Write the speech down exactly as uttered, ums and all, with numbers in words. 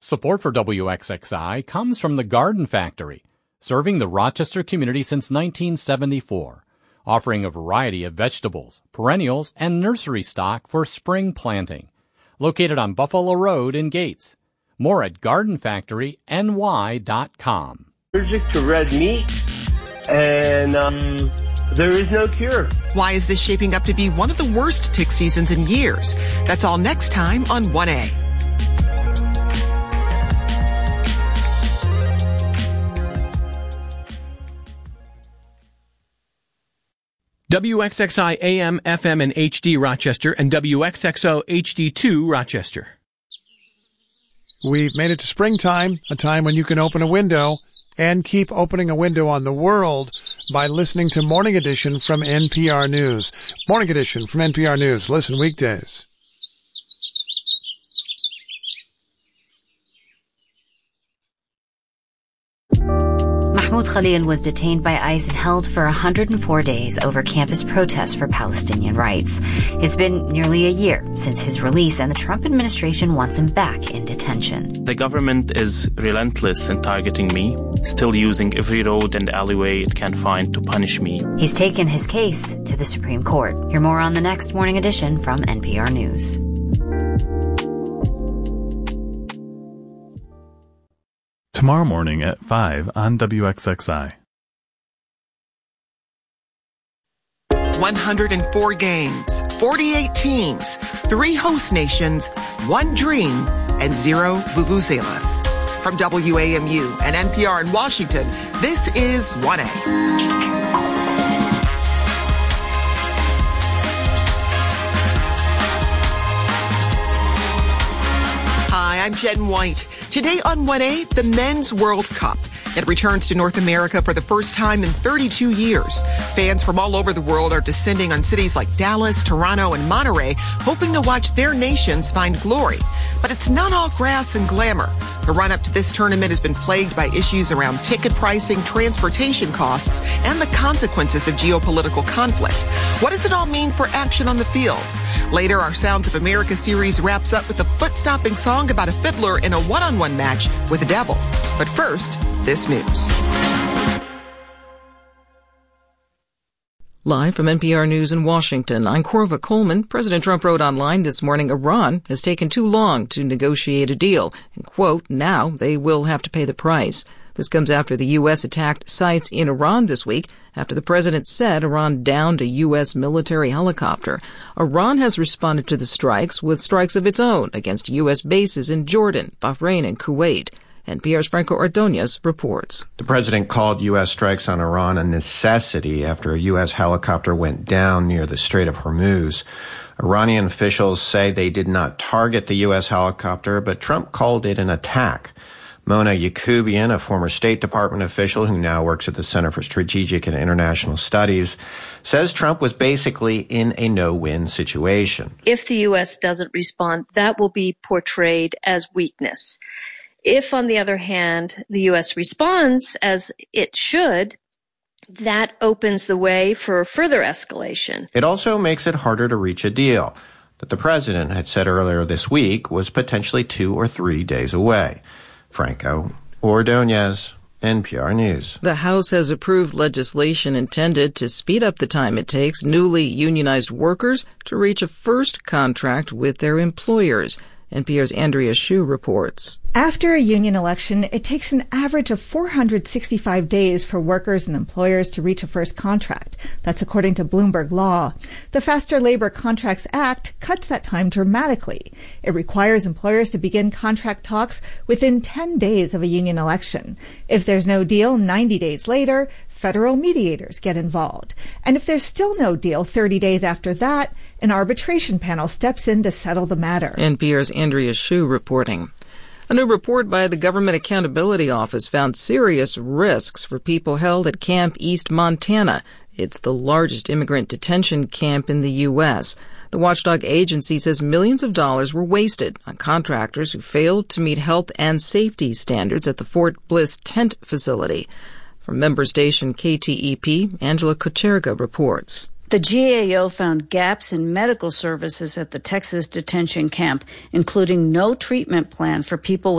Support for W X X I comes from the Garden Factory, serving the Rochester community since nineteen seventy-four, offering a variety of vegetables, perennials, and nursery stock for spring planting. Located on Buffalo Road in Gates. More at garden factory N Y dot com. Allergic to red meat, and um, there is no cure. Why is this shaping up to be one of the worst tick seasons in years? That's all next time on one A. W X X I A M, F M, and H D Rochester, and W X X O H D two Rochester. We've made it to springtime, a time when you can open a window and keep opening a window on the world by listening to Morning Edition from N P R News. Morning Edition from N P R News. Listen weekdays. Mahmoud Khalil was detained by ICE and held for one hundred four days over campus protests for Palestinian rights. It's been nearly a year since his release, and the Trump administration wants him back in detention. The government is relentless in targeting me, still using every road and alleyway it can find to punish me. He's taken his case to the Supreme Court. Hear more on the next Morning Edition from N P R News. Tomorrow morning at five on W X X I. one hundred four games, forty-eight teams, three host nations, one dream, and zero vuvuzelas. From W A M U and N P R in Washington, this is one A. Hi, I'm Jen White. Today on one A, the Men's World Cup. It returns to North America for the first time in thirty-two years. Fans from all over the world are descending on cities like Dallas, Toronto, and Monterey, hoping to watch their nations find glory. But it's not all grass and glamour. The run-up to this tournament has been plagued by issues around ticket pricing, transportation costs, and the consequences of geopolitical conflict. What does it all mean for action on the field? Later, our Sounds of America series wraps up with a foot-stomping song about a fiddler in a one-on-one match with the devil. But first, this news. Live from N P R News in Washington, I'm Corva Coleman. President Trump wrote online this morning Iran has taken too long to negotiate a deal, and, quote, now they will have to pay the price. This comes after the U S attacked sites in Iran this week, after the president said Iran downed a U S military helicopter. Iran has responded to the strikes with strikes of its own against U S bases in Jordan, Bahrain, and Kuwait. N P R's Franco Ordonez reports. The president called U S strikes on Iran a necessity after a U S helicopter went down near the Strait of Hormuz. Iranian officials say they did not target the U S helicopter, but Trump called it an attack. Mona Yacoubian, a former State Department official who now works at the Center for Strategic and International Studies, says Trump was basically in a no-win situation. If the U S doesn't respond, that will be portrayed as weakness. If, on the other hand, the U S responds as it should, that opens the way for further escalation. It also makes it harder to reach a deal that the president had said earlier this week was potentially two or three days away. Franco Ordonez, N P R News. The House has approved legislation intended to speed up the time it takes newly unionized workers to reach a first contract with their employers. N P R's Andrea Hsu reports. After a union election, it takes an average of four hundred sixty-five days for workers and employers to reach a first contract. That's according to Bloomberg Law. The Faster Labor Contracts Act cuts that time dramatically. It requires employers to begin contract talks within ten days of a union election. If there's no deal ninety days later, federal mediators get involved. And if there's still no deal thirty days after that, an arbitration panel steps in to settle the matter. N P R's Andrea Hsu reporting. A new report by the Government Accountability Office found serious risks for people held at Camp East Montana. It's the largest immigrant detention camp in the U S. The watchdog agency says millions of dollars were wasted on contractors who failed to meet health and safety standards at the Fort Bliss tent facility. From member station K T E P, Angela Kocherga reports. The G A O found gaps in medical services at the Texas detention camp, including no treatment plan for people